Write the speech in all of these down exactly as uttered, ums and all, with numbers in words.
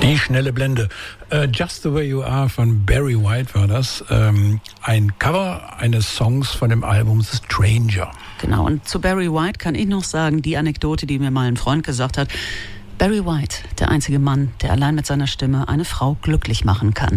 Die schnelle Blende. Uh, Just the Way You Are von Barry White war das. Ähm, ein Cover eines Songs von dem Album The Stranger. Genau, und zu Barry White kann ich noch sagen, die Anekdote, die mir mal ein Freund gesagt hat. Barry White, der einzige Mann, der allein mit seiner Stimme eine Frau glücklich machen kann.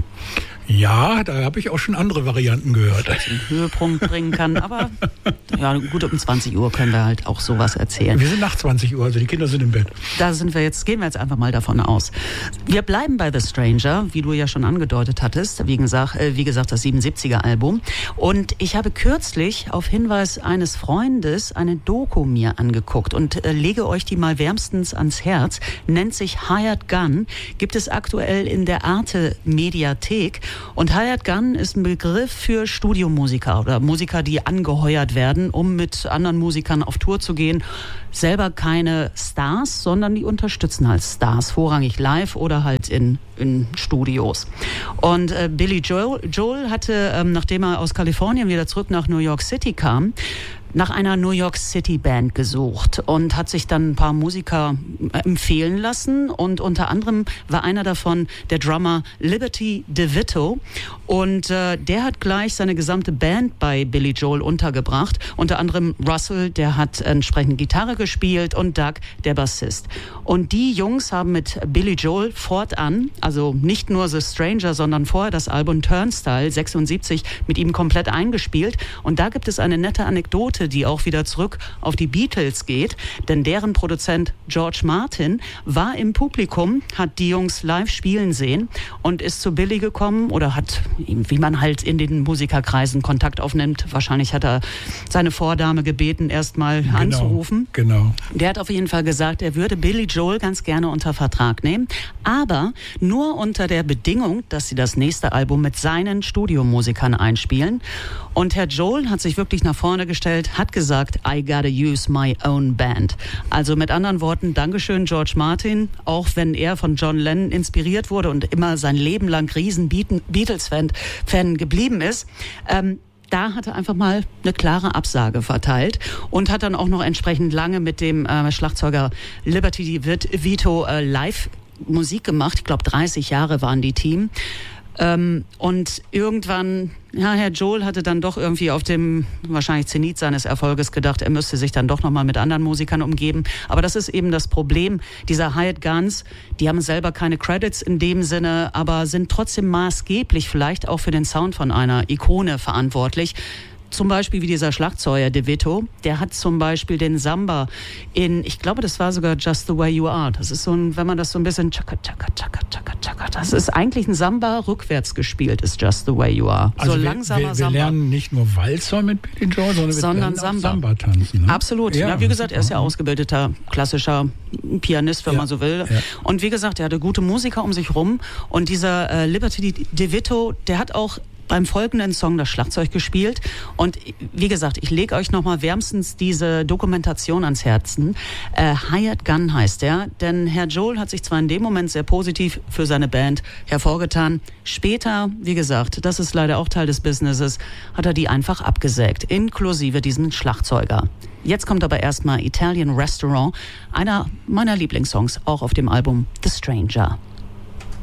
Ja, da habe ich auch schon andere Varianten gehört. Den Höhepunkt bringen kann, aber ja, gut, um zwanzig Uhr können wir halt auch sowas erzählen. Wir sind nach zwanzig Uhr, also die Kinder sind im Bett. Da sind wir jetzt, gehen wir jetzt einfach mal davon aus. Wir bleiben bei The Stranger, wie du ja schon angedeutet hattest, wie gesagt, äh, wie gesagt das siebenundsiebziger Album. Und ich habe kürzlich auf Hinweis eines Freundes eine Doku mir angeguckt und äh, lege euch die mal wärmstens ans Herz. Nennt sich Hired Gun, gibt es aktuell in der Arte Mediathek. Und Hired Gun ist ein Begriff für Studiomusiker oder Musiker, die angeheuert werden, um mit anderen Musikern auf Tour zu gehen. Selber keine Stars, sondern die unterstützen halt Stars, vorrangig live oder halt in, in Studios. Und äh, Billy Joel, Joel hatte, ähm, nachdem er aus Kalifornien wieder zurück nach New York City kam, nach einer New York City Band gesucht und hat sich dann ein paar Musiker empfehlen lassen und unter anderem war einer davon der Drummer Liberty DeVito und äh, der hat gleich seine gesamte Band bei Billy Joel untergebracht, unter anderem Russell, der hat entsprechend Gitarre gespielt und Doug, der Bassist. Und die Jungs haben mit Billy Joel fortan, also nicht nur The Stranger, sondern vorher das Album Turnstile sechsundsiebzig mit ihm komplett eingespielt und da gibt es eine nette Anekdote, die auch wieder zurück auf die Beatles geht, denn deren Produzent George Martin war im Publikum, hat die Jungs live spielen sehen und ist zu Billy gekommen oder hat, wie man halt in den Musikerkreisen Kontakt aufnimmt, wahrscheinlich hat er seine Vordame gebeten, erstmal genau, anzurufen. Genau. Der hat auf jeden Fall gesagt, er würde Billy Joel ganz gerne unter Vertrag nehmen, aber nur unter der Bedingung, dass sie das nächste Album mit seinen Studiomusikern einspielen. Und Herr Joel hat sich wirklich nach vorne gestellt, hat gesagt, I gotta use my own band. Also mit anderen Worten, Dankeschön George Martin, auch wenn er von John Lennon inspiriert wurde und immer sein Leben lang riesen Beatles-Fan Fan geblieben ist, ähm, da hat er einfach mal eine klare Absage verteilt und hat dann auch noch entsprechend lange mit dem äh, Schlagzeuger Liberty DeVito äh, live Musik gemacht. Ich glaube, dreißig Jahre waren die Team. Ähm, und irgendwann, ja, Herr Joel hatte dann doch irgendwie auf dem wahrscheinlich Zenit seines Erfolges gedacht, er müsste sich dann doch nochmal mit anderen Musikern umgeben. Aber das ist eben das Problem dieser Hired Guns. Die haben selber keine Credits in dem Sinne, aber sind trotzdem maßgeblich vielleicht auch für den Sound von einer Ikone verantwortlich. Zum Beispiel wie dieser Schlagzeuger DeVito, der hat zum Beispiel den Samba in, ich glaube, das war sogar Just the Way You Are. Das ist so ein, wenn man das so ein bisschen tschakka, tschakka, tschakka, tschakka, tschakka, das ist eigentlich ein Samba rückwärts gespielt, ist Just the Way You Are. Also so wir, langsamer wir, wir Samba. Wir lernen nicht nur Walzer mit Billy Joel, sondern wir sondern lernen Samba. auch Samba tanzen. Ne? Absolut. Ja, ja, wie gesagt, er ist ja ausgebildeter klassischer Pianist, wenn ja, man so will. Ja. Und wie gesagt, er hatte gute Musiker um sich rum. Und dieser äh, Liberty DeVito, der hat auch beim folgenden Song das Schlagzeug gespielt und wie gesagt, ich lege euch nochmal wärmstens diese Dokumentation ans Herzen. Äh, Hired Gun heißt er, denn Herr Joel hat sich zwar in dem Moment sehr positiv für seine Band hervorgetan, später, wie gesagt, das ist leider auch Teil des Businesses, hat er die einfach abgesägt, inklusive diesem Schlagzeuger. Jetzt kommt aber erstmal Italian Restaurant, einer meiner Lieblingssongs, auch auf dem Album The Stranger.